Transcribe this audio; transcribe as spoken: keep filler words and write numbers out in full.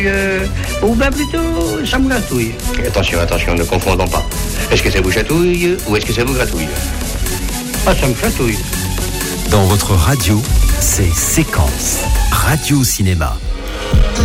Euh, ou bien plutôt, ça me gratouille. Attention, attention, ne confondons pas. Est-ce que ça vous chatouille ou est-ce que ça vous gratouille? Ah, ça me chatouille. Dans votre radio, c'est Séquence, Radio Cinéma.